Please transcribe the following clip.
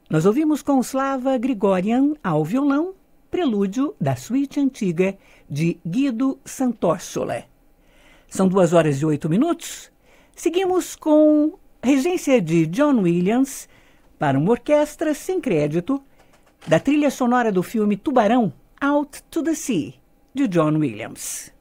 Nós ouvimos com Slava Grigorian ao violão, prelúdio da suíte antiga de Guido Santorsole. São 2 horas e 8 minutos. Seguimos com regência de John Williams para uma orquestra sem crédito da trilha sonora do filme Tubarão, Out to the Sea, de John Williams.